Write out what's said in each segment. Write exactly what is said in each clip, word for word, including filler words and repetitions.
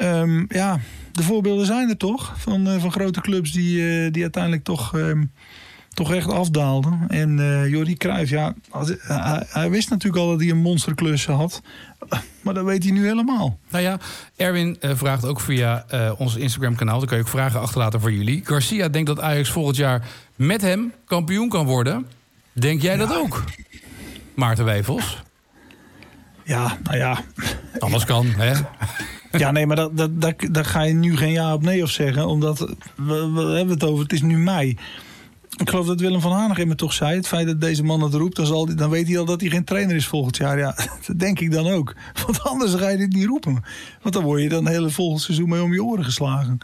Um, ja, de voorbeelden zijn er toch. Van, uh, van grote clubs die, uh, die uiteindelijk toch, um, toch echt afdaalden. En uh, Jordi Cruijff, ja, hij, hij, hij wist natuurlijk al dat hij een monsterklus had. Maar dat weet hij nu helemaal. Nou ja, Erwin uh, vraagt ook via uh, ons Instagram-kanaal. Daar kun je ook vragen achterlaten voor jullie. Garcia denkt dat Ajax volgend jaar met hem kampioen kan worden. Denk jij ja. dat ook, Maarten Wijfels? Ja, nou ja. Alles kan, hè? Ja, nee, maar dat, dat, dat, daar ga je nu geen ja of nee of zeggen. Omdat, we, we hebben het over, het is nu mei. Ik geloof dat Willem van Hanegem me toch zei. Het feit dat deze man het roept, dan, zal die, dan weet hij al dat hij geen trainer is volgend jaar. Ja, dat denk ik dan ook. Want anders ga je dit niet roepen. Want dan word je dan het hele volgend seizoen mee om je oren geslagen.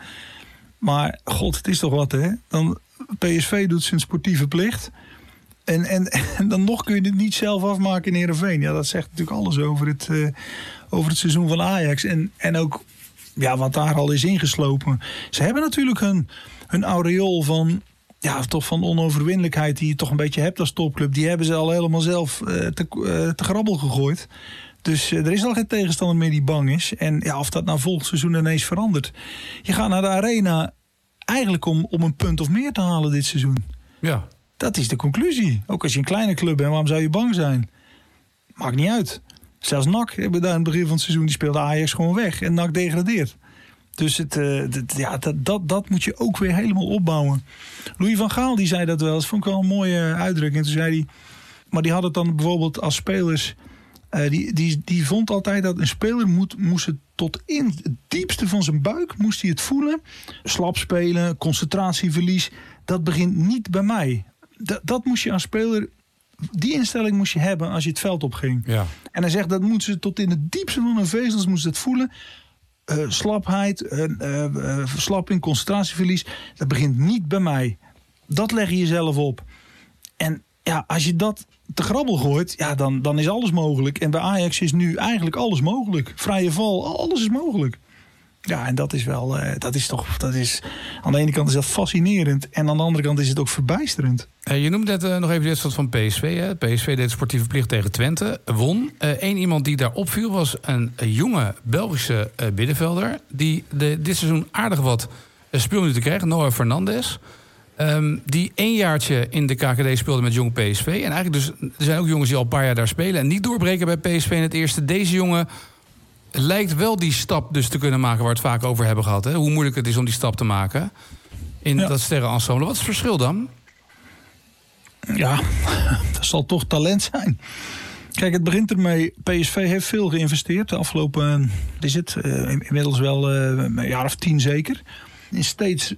Maar god, het is toch wat, hè? Dan, P S V doet zijn sportieve plicht. En, en, en dan nog kun je het niet zelf afmaken in Heerenveen. Ja, dat zegt natuurlijk alles over het, uh, over het seizoen van Ajax. En, en ook ja, wat daar al is ingeslopen. Ze hebben natuurlijk hun, hun aureool van, ja, toch van onoverwinnelijkheid die je toch een beetje hebt als topclub. Die hebben ze al helemaal zelf uh, te, uh, te grabbel gegooid. Dus uh, er is al geen tegenstander meer die bang is. En ja, of dat nou volgend seizoen ineens verandert. Je gaat naar de Arena eigenlijk om, om een punt of meer te halen dit seizoen. Ja. Dat is de conclusie. Ook als je een kleine club bent, waarom zou je bang zijn? Maakt niet uit. Zelfs N A C hebben daar in het begin van het seizoen, die speelde Ajax gewoon weg. En N A C degradeert. Dus het, uh, het, ja, dat, dat, dat moet je ook weer helemaal opbouwen. Louis van Gaal die zei dat wel. Dat vond ik wel een mooie uitdrukking. En toen zei hij, maar die had het dan bijvoorbeeld als spelers. Uh, die, die, die vond altijd dat een speler moet, moest het tot in het diepste van zijn buik moest hij het voelen. Slap spelen, concentratieverlies. Dat begint niet bij mij. Dat, dat moest je als speler, die instelling moest je hebben als je het veld opging. Ja. En hij zegt dat moeten ze tot in het diepste van hun vezels moesten ze het voelen. Uh, slapheid, uh, uh, uh, verslapping, concentratieverlies. Dat begint niet bij mij. Dat leg je jezelf op. En ja, als je dat te grabbel gooit, ja, dan, dan is alles mogelijk. En bij Ajax is nu eigenlijk alles mogelijk. Vrije val, alles is mogelijk. Ja, en dat is wel, uh, dat is toch, dat is, aan de ene kant is dat fascinerend. En aan de andere kant is het ook verbijsterend. Uh, je noemt net uh, nog even dit soort van P S V. Hè? P S V deed sportieve plicht tegen Twente, won. Eén uh, iemand die daar opviel was een, een jonge Belgische uh, middenvelder. Die de, dit seizoen aardig wat uh, speelminuten kreeg, Noah Fernandes. Um, die één jaartje in de K K D speelde met jong P S V. En eigenlijk dus, er zijn ook jongens die al een paar jaar daar spelen en niet doorbreken bij P S V in het eerste. Deze jongen lijkt wel die stap dus te kunnen maken waar we het vaak over hebben gehad. Hè? Hoe moeilijk het is om die stap te maken in ja. dat sterrenensemble. Wat is het verschil dan? Ja, dat zal toch talent zijn. Kijk, het begint ermee. P S V heeft veel geïnvesteerd. De afgelopen, is het, uh, inmiddels wel uh, een jaar of tien zeker. In steeds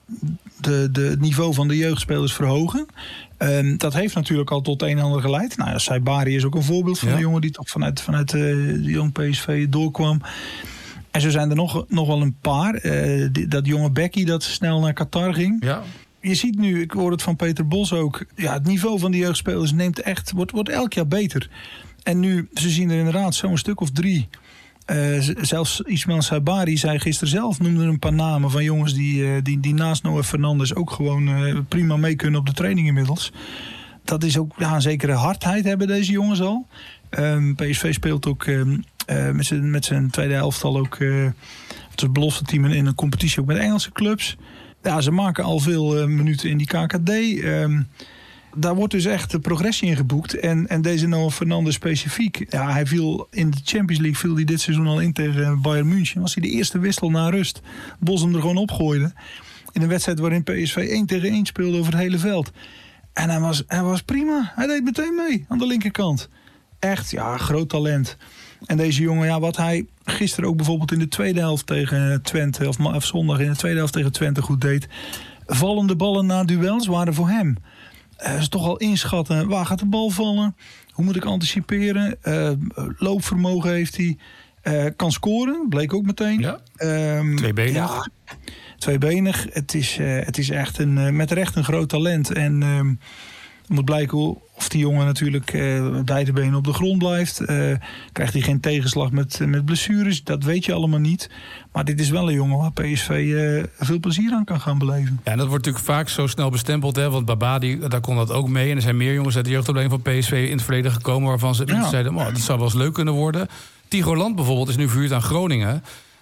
de, de, het niveau van de jeugdspelers verhogen. Um, dat heeft natuurlijk al tot een en ander geleid. Nou, Saibari is ook een voorbeeld van ja. een jongen die toch vanuit, vanuit uh, de jong P S V doorkwam. En zo zijn er nog, nog wel een paar. Uh, die, dat jonge Becky dat snel naar Qatar ging. Ja. Je ziet nu, ik hoor het van Peter Bos ook. Ja, het niveau van de jeugdspelers neemt echt, wordt, wordt elk jaar beter. En nu, ze zien er inderdaad zo'n stuk of drie. Uh, zelfs Ismail Saibari zei gisteren zelf, noemde een paar namen van jongens die, uh, die, die naast Noah Fernandes ook gewoon uh, prima mee kunnen op de training inmiddels. Dat is ook ja, een zekere hardheid hebben deze jongens al. Um, P S V speelt ook um, uh, met zijn met zijn tweede elftal ook uh, het belofte team in een competitie ook met Engelse clubs. Ja, ze maken al veel uh, minuten in die K K D. Um, Daar wordt dus echt de progressie in geboekt. En, en deze Noah Fernandes specifiek. Ja, hij viel in de Champions League viel hij dit seizoen al in tegen Bayern München. Was hij de eerste wissel na rust. Bos hem er gewoon opgooide. In een wedstrijd waarin P S V één tegen één speelde over het hele veld. En hij was, hij was prima. Hij deed meteen mee aan de linkerkant. Echt, ja, groot talent. En deze jongen, ja, wat hij gisteren ook bijvoorbeeld in de tweede helft tegen Twente. Of, of zondag in de tweede helft tegen Twente goed deed. Vallende ballen na duels waren voor hem. Uh, is toch al inschatten, waar gaat de bal vallen? Hoe moet ik anticiperen? Uh, loopvermogen heeft hij. Uh, kan scoren, bleek ook meteen. Ja. Um, Tweebenig. Ja, tweebenig. Het is, uh, het is echt een, uh, met recht een groot talent. En um, het moet blijken of die jongen natuurlijk uh, beide benen op de grond blijft. Uh, krijgt hij geen tegenslag met, met blessures? Dat weet je allemaal niet. Maar dit is wel een jongen waar P S V uh, veel plezier aan kan gaan beleven. Ja, en dat wordt natuurlijk vaak zo snel bestempeld. Hè? Want Baba, die, daar kon dat ook mee. En er zijn meer jongens uit de jeugdopleiding van P S V in het verleden gekomen waarvan ze ja. zeiden, oh, dat zou wel eens leuk kunnen worden. Tigo Land bijvoorbeeld is nu verhuurd aan Groningen.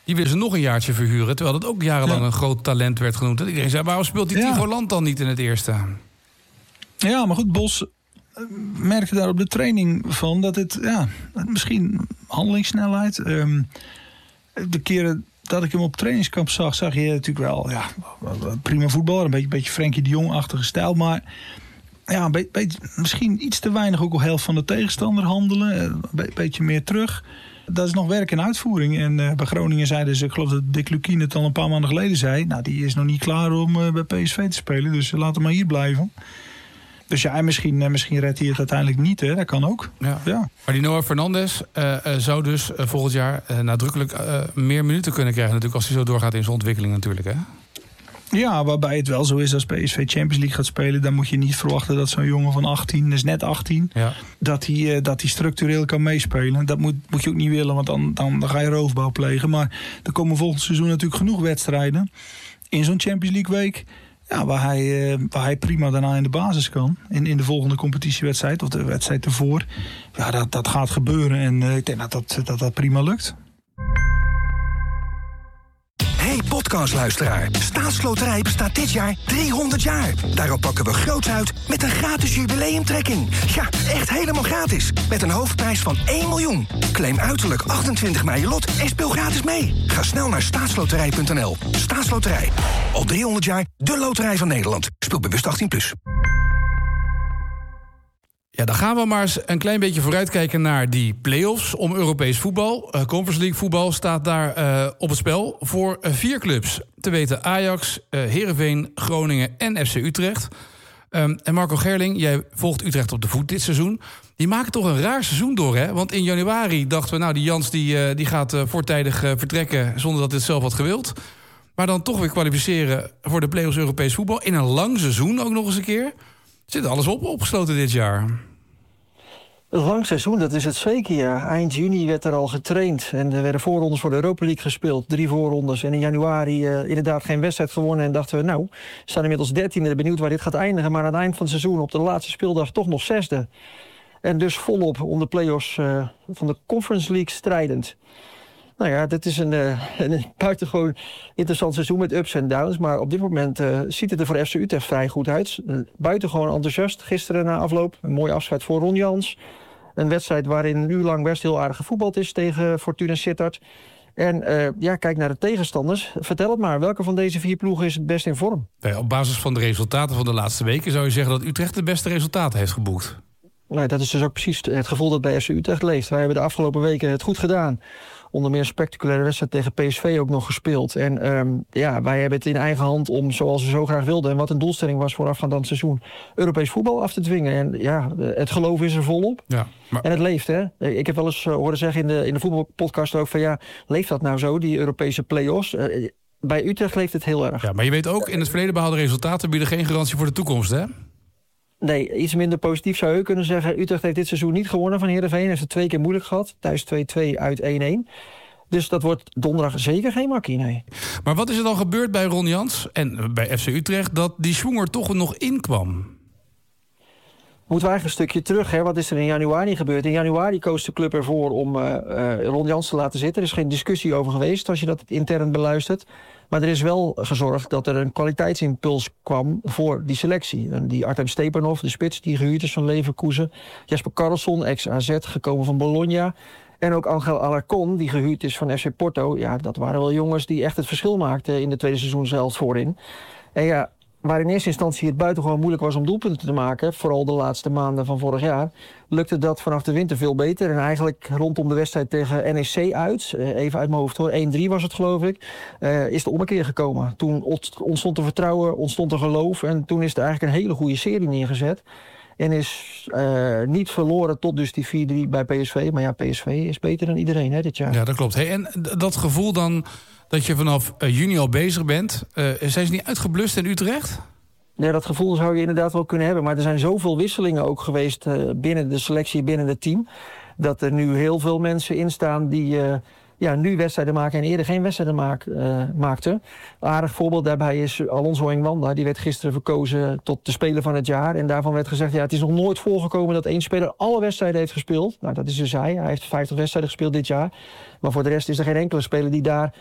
Die willen ze nog een jaartje verhuren. Terwijl dat ook jarenlang ja. een groot talent werd genoemd. En iedereen zei, waarom speelt die ja. Tigo Land dan niet in het eerste? Ja, maar goed, Bos merkte daar op de training van dat het, ja, misschien handelingssnelheid. Um, de keren dat ik hem op trainingskamp zag, zag je natuurlijk wel, ja, prima voetballer. Een beetje, beetje Frenkie de Jong-achtige stijl, maar ja, een beetje, beetje, misschien iets te weinig ook op helft van de tegenstander handelen. Een be- beetje meer terug. Dat is nog werk en uitvoering. En uh, bij Groningen zeiden ze, ik geloof dat Dick Lukien het al een paar maanden geleden zei. Nou, die is nog niet klaar om uh, bij P S V te spelen. Dus uh, laat hem maar hier blijven. Dus ja, misschien, uh, misschien redt hij het uiteindelijk niet. Hè? Dat kan ook. Ja. Ja. Maar die Noah Fernandes uh, uh, zou dus uh, volgend jaar uh, nadrukkelijk uh, meer minuten kunnen krijgen. Natuurlijk als hij zo doorgaat in zijn ontwikkeling natuurlijk. Hè? Ja, waarbij het wel zo is als P S V Champions League gaat spelen, dan moet je niet verwachten dat zo'n jongen van achttien, is net achttien, ja. dat hij uh, dat hij structureel kan meespelen. Dat moet, moet je ook niet willen, want dan, dan, dan ga je roofbouw plegen. Maar er komen volgend seizoen natuurlijk genoeg wedstrijden in zo'n Champions League week, ja, waar, hij, uh, waar hij prima daarna in de basis kan. In, in de volgende competitiewedstrijd of de wedstrijd ervoor. Ja, dat, dat gaat gebeuren en uh, ik denk dat dat, dat dat prima lukt. Hey podcastluisteraar, Staatsloterij bestaat dit jaar driehonderd jaar. Daarom pakken we groots uit met een gratis jubileumtrekking. Ja, echt helemaal gratis. Met een hoofdprijs van één miljoen. Claim uiterlijk achtentwintig mei je lot en speel gratis mee. Ga snel naar staatsloterij punt n l. Staatsloterij. Al driehonderd jaar de loterij van Nederland. Speel bewust achttien plus. Ja, dan gaan we maar eens een klein beetje vooruitkijken naar die play-offs om Europees voetbal. Uh, Conference League voetbal staat daar uh, op het spel voor uh, vier clubs. Te weten Ajax, uh, Heerenveen, Groningen en F C Utrecht. Um, en Marco Gerling, jij volgt Utrecht op de voet dit seizoen. Die maken toch een raar seizoen door, hè? Want in januari dachten we, nou, die Jans die, uh, die gaat uh, voortijdig uh, vertrekken zonder dat hij het zelf had gewild. Maar dan toch weer kwalificeren voor de play-offs Europees voetbal. In een lang seizoen ook nog eens een keer. Zit alles op, opgesloten dit jaar? Een lang seizoen, dat is het zeker, ja. Eind juni werd er al getraind en er werden voorrondes voor de Europa League gespeeld. Drie voorrondes en in januari uh, inderdaad geen wedstrijd gewonnen. En dachten we, nou, we staan inmiddels dertiende, benieuwd waar dit gaat eindigen. Maar aan het eind van het seizoen, op de laatste speeldag, toch nog zesde. En dus volop om de play-offs uh, van de Conference League strijdend. Nou ja, dit is een, uh, een buitengewoon interessant seizoen met ups en downs. Maar op dit moment uh, ziet het er voor F C Utrecht vrij goed uit. Uh, buitengewoon enthousiast. Gisteren na afloop een mooi afscheid voor Ron Jans. Een wedstrijd waarin een uur lang best heel aardig gevoetbald is tegen Fortuna Sittard. En uh, ja, kijk naar de tegenstanders. Vertel het maar, welke van deze vier ploegen is het best in vorm? Ja, op basis van de resultaten van de laatste weken zou je zeggen dat Utrecht de beste resultaten heeft geboekt. Nou, dat is dus ook precies het gevoel dat bij F C Utrecht leeft. Wij hebben de afgelopen weken het goed gedaan. Onder meer een spectaculaire wedstrijd tegen P S V ook nog gespeeld. En um, ja, wij hebben het in eigen hand om, zoals we zo graag wilden, en wat een doelstelling was voorafgaand aan het seizoen, Europees voetbal af te dwingen. En ja, het geloof is er volop. Ja, maar... En het leeft, hè. Ik heb wel eens uh, horen zeggen in de, in de voetbalpodcast ook van, ja, leeft dat nou zo, die Europese play-offs? Uh, bij Utrecht leeft het heel erg. Ja, maar je weet ook, in het verleden behaalde resultaten bieden geen garantie voor de toekomst, hè? Nee, iets minder positief zou je kunnen zeggen. Utrecht heeft dit seizoen niet gewonnen van Heerenveen. Heeft het twee keer moeilijk gehad. Thuis twee-twee, uit één-één. Dus dat wordt donderdag zeker geen makkie, nee. Maar wat is er dan gebeurd bij Ron Jans en bij F C Utrecht dat die schwung er toch nog in kwam? Moeten we eigenlijk een stukje terug, hè? Wat is er in januari gebeurd? In januari koos de club ervoor om uh, uh, Ron Jans te laten zitten. Er is geen discussie over geweest als je dat intern beluistert. Maar er is wel gezorgd dat er een kwaliteitsimpuls kwam voor die selectie. En die Artem Stepanov, de spits, die gehuurd is van Leverkusen. Jesper Karlsson, ex-A Z, gekomen van Bologna. En ook Angel Alarcon, die gehuurd is van F C Porto. Ja, dat waren wel jongens die echt het verschil maakten in de tweede seizoen zelfs voorin. En ja, waar in eerste instantie het buitengewoon moeilijk was om doelpunten te maken, vooral de laatste maanden van vorig jaar, lukte dat vanaf de winter veel beter. En eigenlijk rondom de wedstrijd tegen N E C uit, even uit mijn hoofd hoor, één-drie was het geloof ik, uh, is de ommekeer gekomen. Toen ontstond er vertrouwen, ontstond er geloof en toen is er eigenlijk een hele goede serie neergezet. En is uh, niet verloren tot dus die vier-drie bij P S V. Maar ja, P S V is beter dan iedereen hè, dit jaar. Ja, dat klopt. Hey, en dat gevoel dan dat je vanaf uh, juni al bezig bent, uh, zijn ze niet uitgeblust in Utrecht? Nee, dat gevoel zou je inderdaad wel kunnen hebben. Maar er zijn zoveel wisselingen ook geweest uh, binnen de selectie, binnen het team, dat er nu heel veel mensen in staan die Uh, ja, nu wedstrijden maken en eerder geen wedstrijden maak, uh, maakten. Aardig voorbeeld daarbij is Alonso Enwanda. Die werd gisteren verkozen tot de speler van het jaar. En daarvan werd gezegd, ja, het is nog nooit voorgekomen dat één speler alle wedstrijden heeft gespeeld. Nou, dat is dus hij. Hij heeft vijftig wedstrijden gespeeld dit jaar. Maar voor de rest is er geen enkele speler die daar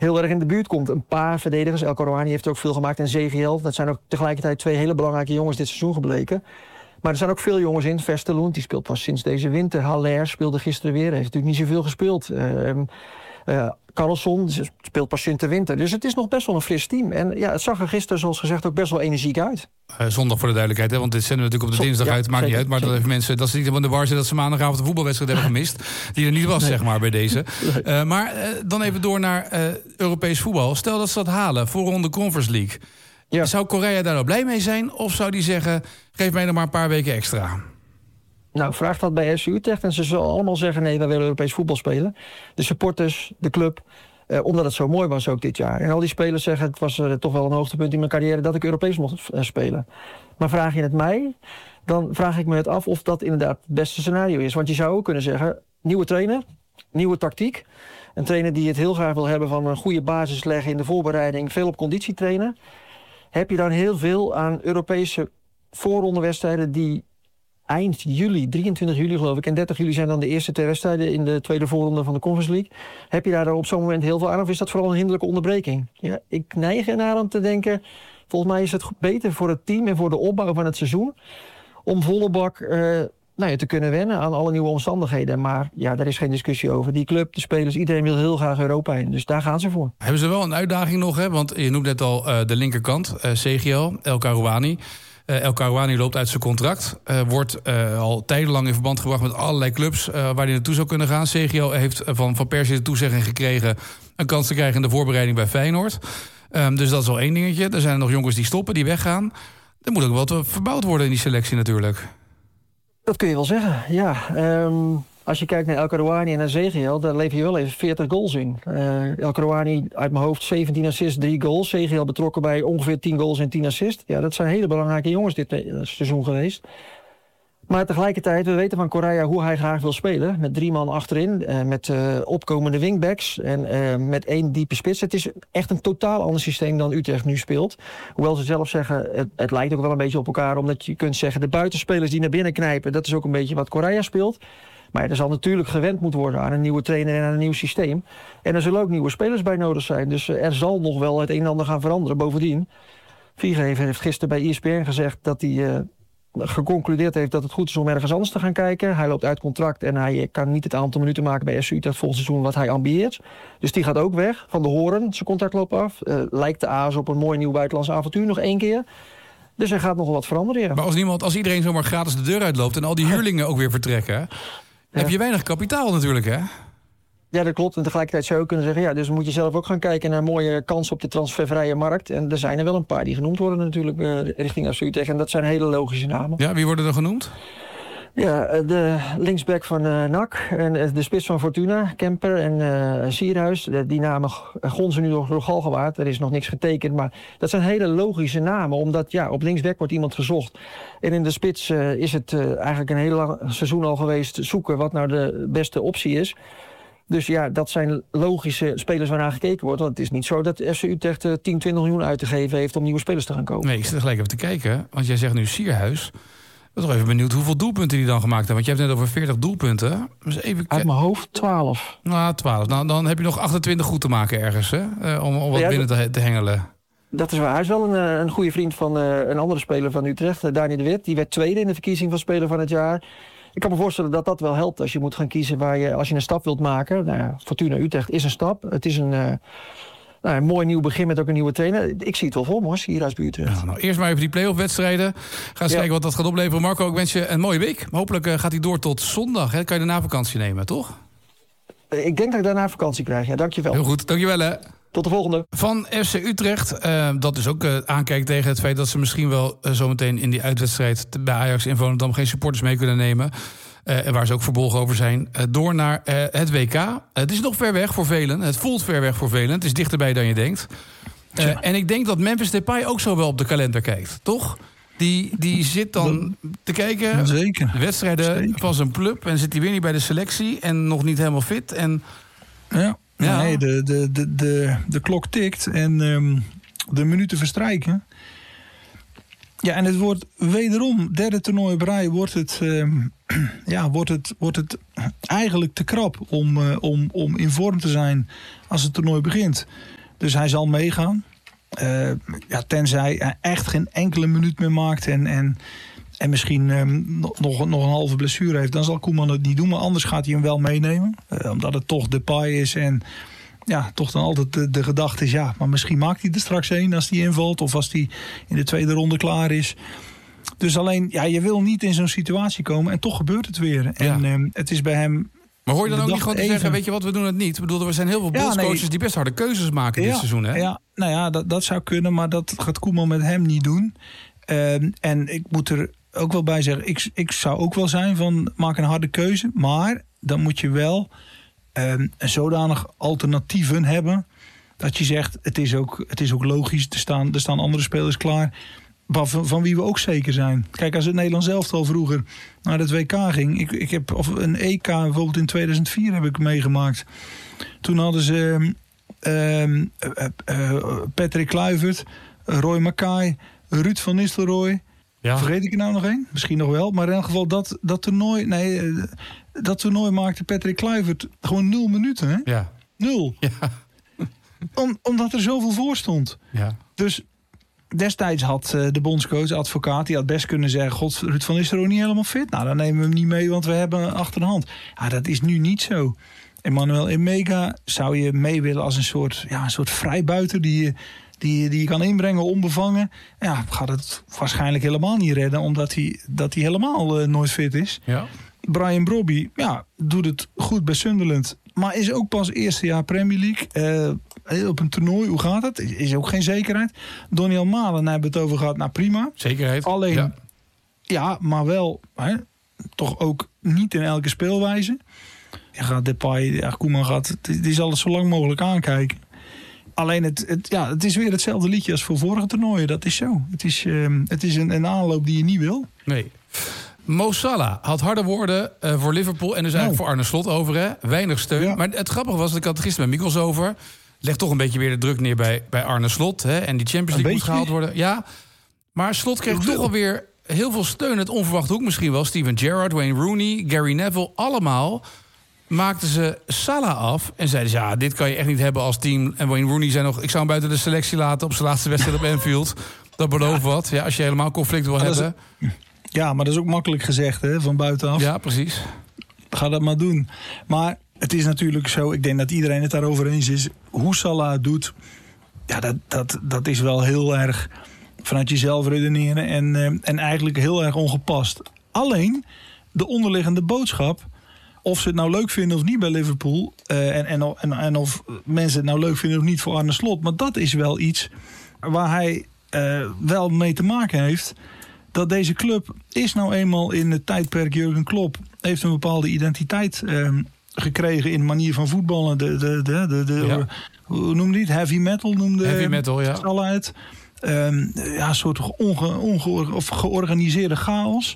heel erg in de buurt komt. Een paar verdedigers. El Karouani heeft ook veel gemaakt. En Zegiel. Dat zijn ook tegelijkertijd twee hele belangrijke jongens dit seizoen gebleken. Maar er zijn ook veel jongens in. Vesterloen, die speelt pas sinds deze winter. Haller speelde gisteren weer. Heeft natuurlijk niet zoveel gespeeld. Uh, uh, Carlson speelt pas sinds de winter. Dus het is nog best wel een fris team. En ja, het zag er gisteren, zoals gezegd, ook best wel energiek uit. Uh, zondag voor de duidelijkheid, hè? Want dit zenden we natuurlijk op de dinsdag ja, uit. Maakt zeker, niet uit, maar zeker. dat heeft mensen, dat ze niet van de war zijn dat ze maandagavond een voetbalwedstrijd hebben gemist. Die er niet was, nee. zeg maar, bij deze. Uh, maar uh, dan even door naar uh, Europees voetbal. Stel dat ze dat halen, voorronde Conference League. Ja. Zou Correa daar nou blij mee zijn? Of zou die zeggen, geef mij nog maar een paar weken extra? Nou, vraag dat bij F C Utrecht en ze zullen allemaal zeggen, nee, wij willen Europees voetbal spelen. De supporters, de club, eh, omdat het zo mooi was ook dit jaar. En al die spelers zeggen, het was uh, toch wel een hoogtepunt in mijn carrière dat ik Europees mocht uh, spelen. Maar vraag je het mij, dan vraag ik me het af of dat inderdaad het beste scenario is. Want je zou ook kunnen zeggen, nieuwe trainer, nieuwe tactiek. Een trainer die het heel graag wil hebben van een goede basis leggen in de voorbereiding, veel op conditie trainen. Heb je dan heel veel aan Europese voorrondewedstrijden die eind juli, drieëntwintig juli geloof ik, en dertig juli zijn dan de eerste twee wedstrijden in de tweede voorronde van de Conference League. Heb je daar op zo'n moment heel veel aan of is dat vooral een hinderlijke onderbreking? Ja, ik neig ernaar om te denken, volgens mij is het beter voor het team en voor de opbouw van het seizoen om volle bak uh, nou ja, te kunnen wennen aan alle nieuwe omstandigheden. Maar ja, daar is geen discussie over. Die club, de spelers, iedereen wil heel graag Europa in. Dus daar gaan ze voor. Hebben ze wel een uitdaging nog, hè? Want je noemt net al uh, de linkerkant, uh, C G L, El Karouani. Uh, El Karouani loopt uit zijn contract. Uh, wordt uh, al tijdenlang in verband gebracht met allerlei clubs uh, waar hij naartoe zou kunnen gaan. C G L heeft van Van Persie de toezegging gekregen een kans te krijgen in de voorbereiding bij Feyenoord. Um, dus dat is al één dingetje. Er zijn nog jongens die stoppen, die weggaan. Er moet ook wat verbouwd worden in die selectie natuurlijk. Dat kun je wel zeggen, ja. Um, als je kijkt naar El Karouani en naar C G L, daar lever je wel even veertig goals in. Uh, El Karouani uit mijn hoofd zeventien assists, drie goals. C G L betrokken bij ongeveer tien goals en tien assists. Ja, dat zijn hele belangrijke jongens dit seizoen geweest. Maar tegelijkertijd, we weten van Correa hoe hij graag wil spelen. Met drie man achterin, uh, met uh, opkomende wingbacks en uh, met één diepe spits. Het is echt een totaal ander systeem dan Utrecht nu speelt. Hoewel ze zelf zeggen, het, het lijkt ook wel een beetje op elkaar. Omdat je kunt zeggen, de buitenspelers die naar binnen knijpen, dat is ook een beetje wat Correa speelt. Maar er zal natuurlijk gewend moeten worden aan een nieuwe trainer en aan een nieuw systeem. En er zullen ook nieuwe spelers bij nodig zijn. Dus uh, er zal nog wel het een en ander gaan veranderen. Bovendien, Viergever heeft gisteren bij E S P N gezegd dat hij Uh, geconcludeerd heeft dat het goed is om ergens anders te gaan kijken. Hij loopt uit contract en hij kan niet het aantal minuten maken bij F C Utrecht volgend seizoen wat hij ambieert. Dus die gaat ook weg. Van de Horen, zijn contract loopt af. Uh, lijkt de aas op een mooi nieuw buitenlands avontuur nog één keer. Dus er gaat nog wel wat veranderen, ja. Maar als niemand, als iedereen zomaar gratis de deur uitloopt en al die huurlingen ook weer vertrekken, ja. heb je weinig kapitaal natuurlijk, hè? Ja, dat klopt. En tegelijkertijd zou je kunnen zeggen, ja, dus moet je zelf ook gaan kijken naar mooie kansen op de transfervrije markt. En er zijn er wel een paar die genoemd worden natuurlijk uh, richting F C Utrecht. En dat zijn hele logische namen. Ja, wie worden er genoemd? Ja, de linksback van uh, N A C en de spits van Fortuna, Kemper en uh, Sierhuis. Die namen gonzen nu nog door Galgenwaard. Er is nog niks getekend, maar dat zijn hele logische namen. Omdat ja, op linksback wordt iemand gezocht. En in de spits uh, is het uh, eigenlijk een heel lang seizoen al geweest zoeken wat nou de beste optie is. Dus ja, dat zijn logische spelers waarnaar gekeken wordt. Want het is niet zo dat F C Utrecht uh, tien, twintig miljoen uit te geven heeft om nieuwe spelers te gaan kopen. Nee, ik zit er gelijk even te kijken. Want jij zegt nu Sierhuis. Ik ben toch even benieuwd hoeveel doelpunten die dan gemaakt hebben. Want je hebt net over veertig doelpunten. Dus even uit mijn hoofd twaalf. Nou, twaalf. Nou, dan heb je nog achtentwintig goed te maken ergens, hè? Uh, om, om wat ja, binnen te, te hengelen. Dat is waar. Hij is wel een, een goede vriend van uh, een andere speler van Utrecht, uh, Daniel de Wit. Die werd tweede in de verkiezing van speler van het jaar. Ik kan me voorstellen dat dat wel helpt als je moet gaan kiezen waar je, als je een stap wilt maken. Nou ja, Fortuna Utrecht is een stap. Het is een, uh, nou, een mooi nieuw begin met ook een nieuwe trainer. Ik zie het wel voor me, hoor, hieruit bij Utrecht. Nou, nou, eerst maar even die play-off wedstrijden. Ga eens ja. kijken wat dat gaat opleveren. Marco, ik wens je een mooie week. Hopelijk uh, gaat hij door tot zondag. Hè? Kan je daarna vakantie nemen, toch? Ik denk dat ik daarna vakantie krijg, ja. Dankjewel. Heel goed, dankjewel hè. Tot de volgende. Van F C Utrecht, uh, dat is ook uh, aankijkt tegen het feit dat ze misschien wel uh, zometeen in die uitwedstrijd bij Ajax in Volendam geen supporters mee kunnen nemen. Uh, en waar ze ook verbolgen over zijn. Uh, door naar uh, het W K. Uh, het is nog ver weg voor velen. Het voelt ver weg voor velen. Het is dichterbij dan je denkt. Uh, ja. En ik denk dat Memphis Depay ook zo wel op de kalender kijkt. Toch? Die, die zit dan te kijken. Zeker. De wedstrijden Zeker. van zijn club. En zit hij weer niet bij de selectie. En nog niet helemaal fit. En ja. Ja. Nee, de, de, de, de, de klok tikt. En um, de minuten verstrijken. Ja, en het wordt wederom, derde toernooi op rij, wordt het um, ja, wordt, het, wordt het eigenlijk te krap om, uh, om, om in vorm te zijn als het toernooi begint. Dus hij zal meegaan. Uh, ja, tenzij hij echt geen enkele minuut meer maakt en, en, en misschien um, nog, nog een halve blessure heeft, dan zal Koeman het niet doen. Maar anders gaat hij hem wel meenemen. Uh, omdat het toch Depay is en ja, toch dan altijd de, de gedachte is, ja, maar misschien maakt hij er straks één als hij invalt of als hij in de tweede ronde klaar is. Dus alleen, ja, je wil niet in zo'n situatie komen en toch gebeurt het weer. Ja. En um, het is bij hem. Maar hoor je dan ook niet gewoon te zeggen, weet je wat, we doen het niet? Ik bedoel, er zijn heel veel ja, bondscoaches nee. die best harde keuzes maken ja, dit seizoen, hè? Ja, nou ja, dat, dat zou kunnen, maar dat gaat Koeman met hem niet doen. Um, en ik moet er ook wel bij zeggen, ik, ik zou ook wel zijn van, maak een harde keuze. Maar dan moet je wel um, zodanig alternatieven hebben dat je zegt, het is ook, het is ook logisch, er staan, er staan andere spelers klaar. Van, van wie we ook zeker zijn. Kijk, als het Nederlands elftal vroeger naar het W K ging. Ik, ik heb of een E K bijvoorbeeld in tweeduizend vier heb ik meegemaakt. Toen hadden ze uh, uh, uh, Patrick Kluivert, Roy Mackay, Ruud van Nistelrooy. Ja. Vergeet ik er nou nog één? Misschien nog wel. Maar in elk geval dat, dat toernooi. Nee, uh, dat toernooi maakte Patrick Kluivert gewoon nul minuten. Hè? Ja. Nul. Ja. Om, omdat er zoveel voor stond. Ja. Dus destijds had uh, de bondscoach, de advocaat, die had best kunnen zeggen, god, Ruud van Nistelrooy niet helemaal fit. Nou, dan nemen we hem niet mee, want we hebben achter de hand. Ja, dat is nu niet zo. Emmanuel Emega zou je mee willen als een soort, ja, een soort vrijbuiter die je, die, die je kan inbrengen, onbevangen. Ja, gaat het waarschijnlijk helemaal niet redden, omdat hij, dat hij helemaal uh, nooit fit is. Ja. Bryan Brobby, ja, doet het goed bij Sunderland, maar is ook pas eerste jaar Premier League. Uh, op een toernooi, hoe gaat het? Is ook geen zekerheid. Doniel Malen, daar hebben we het over gehad. Nou, prima. Zekerheid. Alleen, ja, ja maar wel, hè, toch ook niet in elke speelwijze. Je gaat Depay, ja, Koeman gaat, die zal het zo lang mogelijk aankijken. Alleen, het, het, ja, het is weer hetzelfde liedje als voor vorige toernooien. Dat is zo. Het is, uh, het is een, een aanloop die je niet wil. Nee. Mo Salah had harde woorden uh, voor Liverpool en dus eigenlijk oh. voor Arne Slot over. Hè? Weinig steun. Ja. Maar het grappige was, dat ik had het gisteren met Mikkels over. Legt toch een beetje weer de druk neer bij, bij Arne Slot. Hè? En die Champions League moet gehaald worden. Ja, maar Slot kreeg toch alweer heel veel steun. Het onverwachte hoek misschien wel. Steven Gerrard, Wayne Rooney, Gary Neville. Allemaal maakten ze Salah af. En zeiden ze, ja, dit kan je echt niet hebben als team. En Wayne Rooney zei nog, ik zou hem buiten de selectie laten op zijn laatste wedstrijd op Anfield. Dat belooft ja. wat. Ja, als je helemaal conflict wil ja, hebben. Is, ja, maar dat is ook makkelijk gezegd, hè, van buitenaf. Ja, precies. Ga dat maar doen. Maar het is natuurlijk zo, ik denk dat iedereen het daarover eens is. Hoe Salah het doet, ja, dat, dat, dat is wel heel erg vanuit jezelf redeneren. En, uh, en eigenlijk heel erg ongepast. Alleen, de onderliggende boodschap, of ze het nou leuk vinden of niet bij Liverpool. Uh, en, en, en, en of mensen het nou leuk vinden of niet voor Arne Slot. Maar dat is wel iets waar hij uh, wel mee te maken heeft. Dat deze club is nou eenmaal in het tijdperk Jurgen Klopp. Heeft een bepaalde identiteit uh, gekregen in de manier van voetballen. De, de, de, de, de, ja. Hoe noemde hij het? Heavy metal noemde Heavy metal, ja. Salah het. Um, ja, een soort onge, onge, of georganiseerde chaos.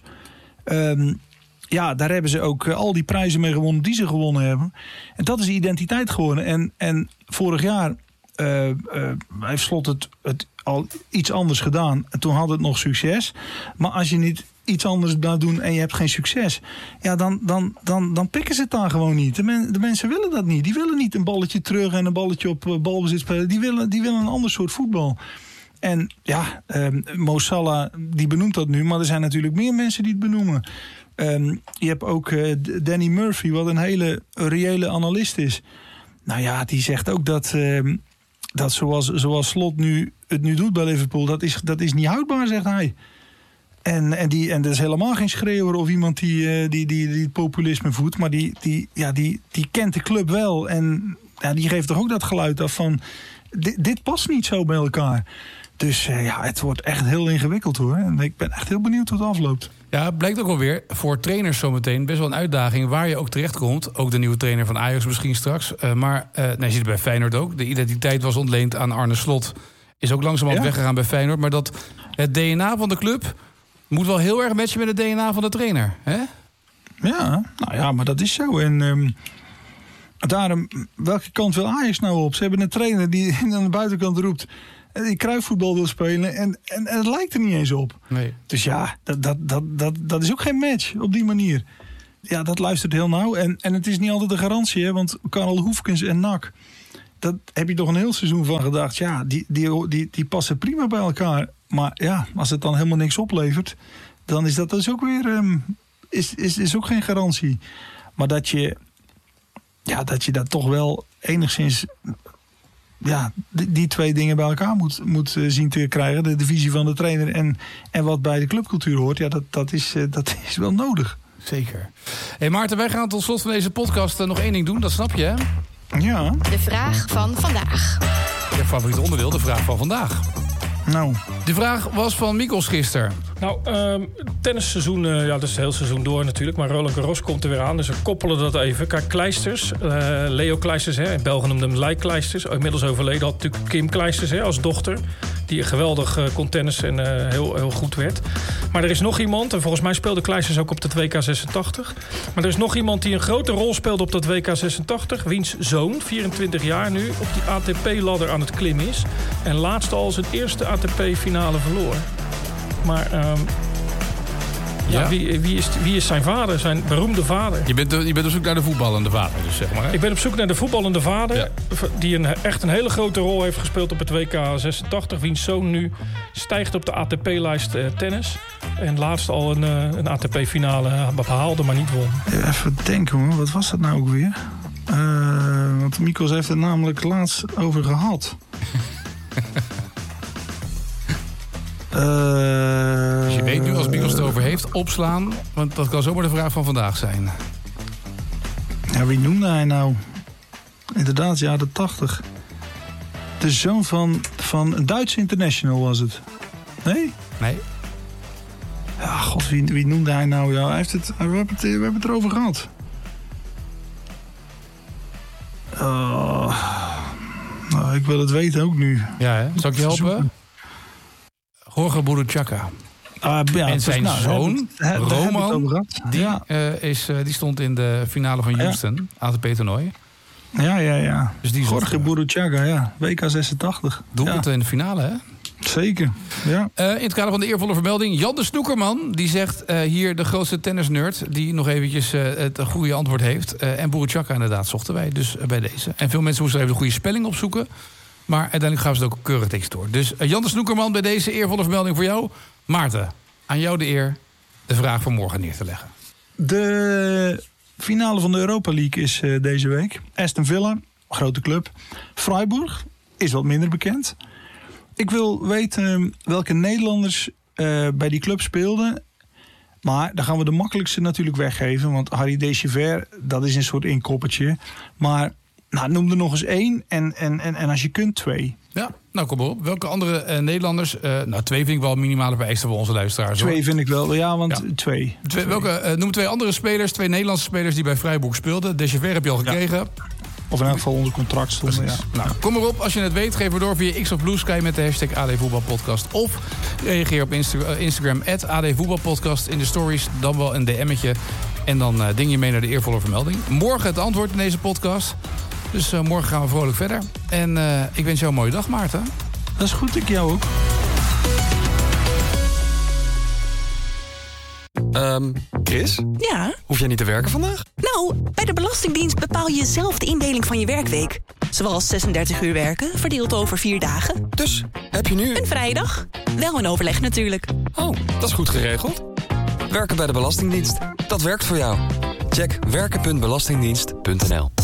Um, ja, daar hebben ze ook al die prijzen mee gewonnen die ze gewonnen hebben. En dat is de identiteit geworden. En, en vorig jaar uh, uh, heeft Slot het, het al iets anders gedaan. En toen had het nog succes. Maar als je niet iets anders gaat doen en je hebt geen succes, ja, dan, dan, dan, dan pikken ze het daar gewoon niet. De, men, de mensen willen dat niet. Die willen niet een balletje terug en een balletje op uh, balbezit spelen. Die willen, die willen een ander soort voetbal. En ja, um, Mo Salah, die benoemt dat nu, maar er zijn natuurlijk meer mensen die het benoemen. Um, je hebt ook uh, Danny Murphy, wat een hele reële analist is. Nou ja, die zegt ook dat, um, dat zoals, zoals Slot nu het nu doet bij Liverpool, dat is, dat is niet houdbaar, zegt hij. En, en, die, en dat is helemaal geen schreeuwer of iemand die, uh, die, die, die het populisme voedt, maar die, die, ja, die, die kent de club wel. En ja, die geeft toch ook dat geluid af van, dit, dit past niet zo bij elkaar. Dus uh, ja, het wordt echt heel ingewikkeld, hoor. En ik ben echt heel benieuwd hoe het afloopt. Ja, het blijkt ook alweer voor trainers zometeen best wel een uitdaging waar je ook terechtkomt. Ook de nieuwe trainer van Ajax misschien straks. Uh, maar uh, nou, je ziet het bij Feyenoord ook. De identiteit was ontleend aan Arne Slot. Is ook langzamerhand ja. weggegaan bij Feyenoord. Maar dat het D N A van de club moet wel heel erg matchen met het D N A van de trainer. Hè? Ja, nou ja, maar dat is zo. En um, daarom, welke kant wil Ajax nou op? Ze hebben een trainer die aan de buitenkant roept, die kruifvoetbal wil spelen. En, en, en het lijkt er niet eens op. Nee. Dus ja, dat, dat, dat, dat, dat is ook geen match op die manier. ja, dat luistert heel nauw. En, en het is niet altijd de garantie, hè, want Karel Hoefkens en N A C... dat heb je toch een heel seizoen van gedacht. Ja, die, die, die, die passen prima bij elkaar. Maar ja, als het dan helemaal niks oplevert... dan is dat dus ook weer... Um, is, is, is ook geen garantie. Maar dat je... ja, dat je dat toch wel enigszins... ja, die, die twee dingen bij elkaar moet, moet uh, zien te krijgen. De, de visie van de trainer en, en wat bij de clubcultuur hoort. Ja, dat, dat, is, uh, dat is wel nodig. Zeker. Hey Maarten, wij gaan tot slot van deze podcast uh, nog één ding doen. Dat snap je, hè? Ja. De vraag van vandaag. Je favoriete onderdeel, de vraag van vandaag. Nou. De vraag was van Mikkels gisteren. Nou, um, tennisseizoen, uh, ja, dat is het hele seizoen door natuurlijk. Maar Roland Garros komt er weer aan, dus we koppelen dat even. Kijk, Kleisters, uh, Leo Kleisters, hè, in België noemden hem Leik Kleisters. Inmiddels overleden had natuurlijk Kim Kleisters hè, als dochter. Die geweldig uh, kon tennissen en uh, heel, heel goed werd. Maar er is nog iemand, en volgens mij speelde Kleisters ook op dat W K zesentachtig. Maar er is nog iemand die een grote rol speelde op dat W K zesentachtig. Wiens zoon, vierentwintig jaar nu, op die A T P-ladder aan het klimmen is. En laatst al zijn eerste A T P-finale verloor. Maar um, ja, ja. Wie, wie, is, wie is zijn vader, zijn beroemde vader? Je bent, je bent op zoek naar de voetballende vader, dus zeg maar. Hè? Ik ben op zoek naar de voetballende vader... Ja. die een, echt een hele grote rol heeft gespeeld op het W K zesentachtig. Wiens zoon nu stijgt op de A T P-lijst uh, tennis. En laatst al een, uh, een A T P-finale behaalde, maar niet won. Even denken hoor, wat was dat nou ook weer? Uh, want Mikkels heeft het namelijk laatst over gehad. Uh, dus je weet nu, als Mikkels het over heeft, opslaan. Want dat kan zomaar de vraag van vandaag zijn. Ja, wie noemde hij nou? Inderdaad, jaren tachtig. De zoon van, van een Duitse international was het. Nee? Nee. Ja, god, wie, wie noemde hij nou? Ja, hij heeft het, we, hebben het, we hebben het erover gehad. Uh, nou, ik wil het weten ook nu. Ja, hè? Zal ik je helpen? Jorge Buruchaga. Uh, ja, en zijn nou, zoon, he, Roman, die, ja. uh, is, uh, die stond in de finale van Houston, ja. A T P-toernooi. Ja, ja, ja. Dus die Jorge Buruchaga, ja. W K zesentachtig. Doe het ja. in de finale, hè? Zeker, ja. Uh, in het kader van de eervolle vermelding, Jan de Snoekerman, die zegt uh, hier de grootste tennisnerd, die nog eventjes uh, het goede antwoord heeft. Uh, en Buruchaga inderdaad zochten wij, dus uh, bij deze. En veel mensen moesten even de goede spelling opzoeken. Maar uiteindelijk gaan ze het ook keurig tekst door. Dus uh, Jan de Snoekerman, bij deze eervolle vermelding voor jou. Maarten, aan jou de eer de vraag van morgen neer te leggen. De finale van de Europa League is uh, deze week. Aston Villa, grote club. Freiburg is wat minder bekend. Ik wil weten welke Nederlanders uh, bij die club speelden. Maar dan gaan we de makkelijkste natuurlijk weggeven. Want Harry Dechever, dat is een soort inkoppertje. Maar nou, noem er nog eens één. En, en, en, en als je kunt, twee. Ja, nou kom op. Welke andere uh, Nederlanders? Uh, nou, twee vind ik wel een minimale vereiste voor onze luisteraars. Twee hoor. vind ik wel, ja, want ja. twee. twee. Welke, uh, noem twee andere spelers, twee Nederlandse spelers die bij Freiburg speelden. Dechever heb je al gekregen. Ja. Of in elk geval onder contract stonden, ja. Nou, kom maar op. Als je het weet, geef me door via X of Blue Sky met de hashtag A D Voetbalpodcast. Of reageer op Insta- uh, Instagram, at A D Voetbalpodcast in de stories. Dan wel een D M'tje. En dan uh, ding je mee naar de eervolle vermelding. Morgen het antwoord in deze podcast. Dus uh, morgen gaan we vrolijk verder. En uh, ik wens jou een mooie dag, Maarten. Dat is goed, ik jou ook. Um, Chris? Ja? Hoef jij niet te werken vandaag? Nou, bij de Belastingdienst bepaal je zelf de indeling van je werkweek. Zoals zesendertig uur werken, verdeeld over vier dagen. Dus, heb je nu... Een vrijdag? Wel in overleg natuurlijk. Oh, dat is goed geregeld. Werken bij de Belastingdienst. Dat werkt voor jou. Check werken punt belastingdienst punt n l.